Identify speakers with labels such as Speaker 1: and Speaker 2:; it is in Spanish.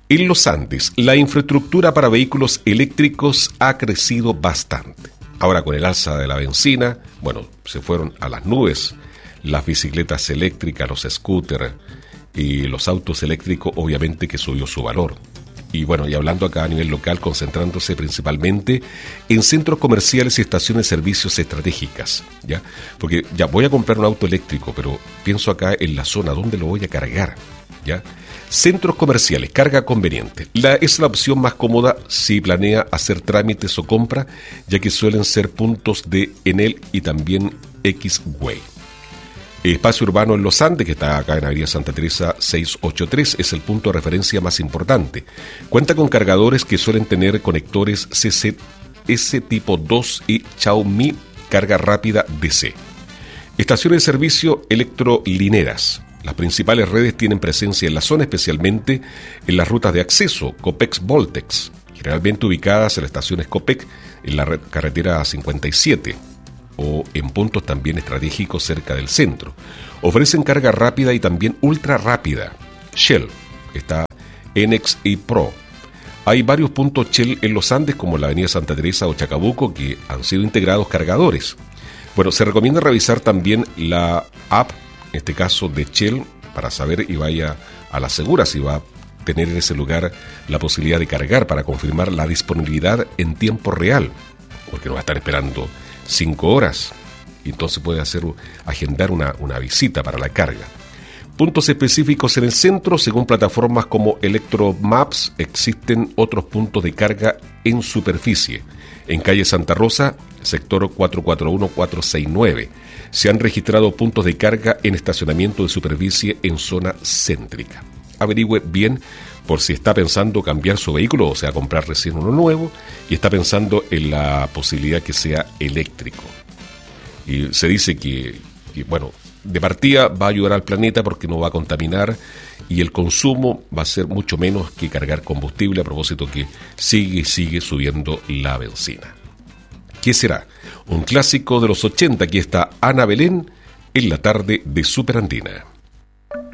Speaker 1: En los Andes, la infraestructura para vehículos eléctricos ha crecido bastante. Ahora con el alza de la benzina, se fueron a las nubes las bicicletas eléctricas, los scooters y los autos eléctricos, obviamente que subió su valor. Y hablando acá a nivel local, concentrándose principalmente en centros comerciales y estaciones de servicios estratégicas, ¿ya? Porque ya voy a comprar un auto eléctrico, pero pienso acá en la zona, ¿dónde lo voy a cargar? ¿Ya? Centros comerciales, carga conveniente. Es la opción más cómoda si planea hacer trámites o compra, ya que suelen ser puntos de Enel y también X-Way. Espacio Urbano en Los Andes, que está acá en Avenida Santa Teresa 683, es el punto de referencia más importante. Cuenta con cargadores que suelen tener conectores CCS tipo 2 y Xiaomi carga rápida DC. Estaciones de servicio electrolineras. Las principales redes tienen presencia en la zona, especialmente en las rutas de acceso Copex-Voltex, generalmente ubicadas en las estaciones Copec en la carretera 57 o en puntos también estratégicos cerca del centro. Ofrecen carga rápida y también ultra rápida. Shell, está Enex y Pro. Hay varios puntos Shell en los Andes, como la Avenida Santa Teresa o Chacabuco, que han sido integrados cargadores. Se recomienda revisar también la app, en este caso de Shell, para saber y vaya a la segura si va a tener en ese lugar la posibilidad de cargar, para confirmar la disponibilidad en tiempo real, porque no va a estar esperando 5 horas, y entonces puede agendar una visita para la carga. Puntos específicos en el centro, según plataformas como Electromaps, existen otros puntos de carga en superficie. En calle Santa Rosa, sector 441-469, se han registrado puntos de carga en estacionamiento de superficie en zona céntrica. Averigüe bien por si está pensando cambiar su vehículo, o sea, comprar recién uno nuevo, y está pensando en la posibilidad que sea eléctrico. Y se dice que de partida va a ayudar al planeta porque no va a contaminar y el consumo va a ser mucho menos que cargar combustible, a propósito que sigue subiendo la benzina. ¿Qué será? Un clásico de los 80, aquí está Ana Belén en la tarde de Superandina.